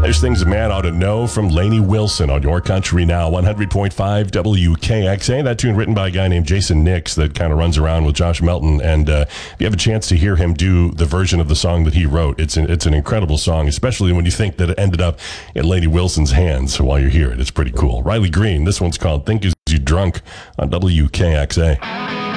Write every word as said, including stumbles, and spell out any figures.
There's things a man ought to know from Lainey Wilson on Your Country Now, one hundred point five W K X A. That tune written by a guy named Jason Nix that kind of runs around with Josh Melton. And uh, if you have a chance to hear him do the version of the song that he wrote, it's an, it's an incredible song, especially when you think that it ended up in Lainey Wilson's hands while you hear it. It's pretty cool. Riley Green, this one's called Think Is You Drunk on W K X A.